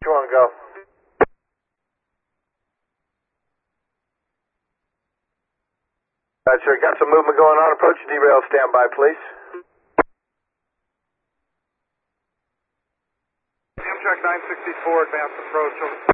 You want to go? Sir, got some movement going on. Approach derail, standby, please. Amtrak 964, advanced approach.